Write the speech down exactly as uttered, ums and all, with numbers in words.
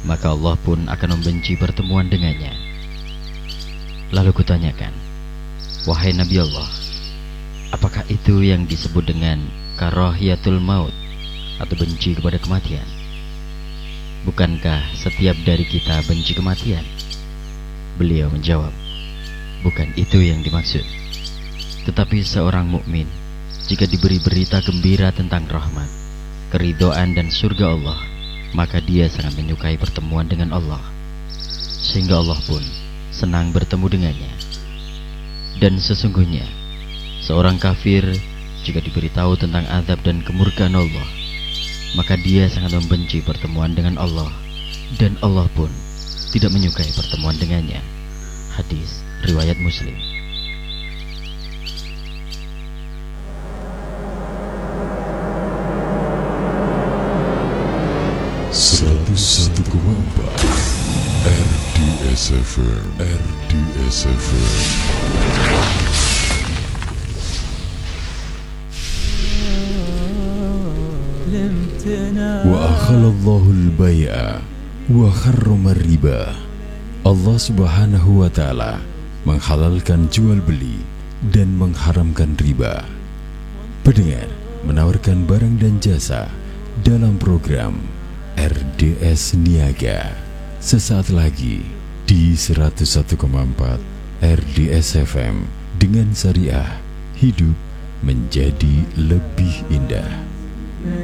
maka Allah pun akan membenci pertemuan dengannya. Lalu kutanyakan, wahai Nabi Allah, apakah itu yang disebut dengan karahiyatul maut atau benci kepada kematian? Bukankah setiap dari kita benci kematian? Beliau menjawab, bukan itu yang dimaksud. Tetapi seorang mukmin jika diberi berita gembira tentang rahmat, keridhaan dan surga Allah, maka dia sangat menyukai pertemuan dengan Allah, sehingga Allah pun senang bertemu dengannya. Dan sesungguhnya seorang kafir jika diberitahu tentang azab dan kemurkaan Allah, maka dia sangat membenci pertemuan dengan Allah, dan Allah pun tidak menyukai pertemuan dengannya. Hadis riwayat Muslim. seratus satu koma empat R D S F M R D S F M. Wa akhalallahu al-bai'a wa harrama riba. Allah Subhanahu wa taala menghalalkan jual beli dan mengharamkan riba. Pendengar menawarkan barang dan jasa dalam program R D S Niaga sesaat lagi di seratus satu koma empat R D S F M. Dengan syariah, hidup menjadi lebih indah.